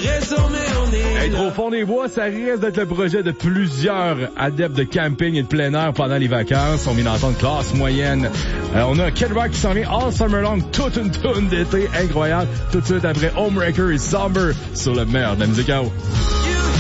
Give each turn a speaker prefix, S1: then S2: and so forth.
S1: raison, mais on est
S2: Être au fond des bois, ça risque d'être le projet de plusieurs adeptes de camping et de plein air pendant les vacances. On vient d'entendre classe moyenne. On a Kid Rock qui s'en vient all summer long, toute une tonne d'été incroyable. Tout de suite après Homewrecker et Somber sur le meilleur de la musique à eau.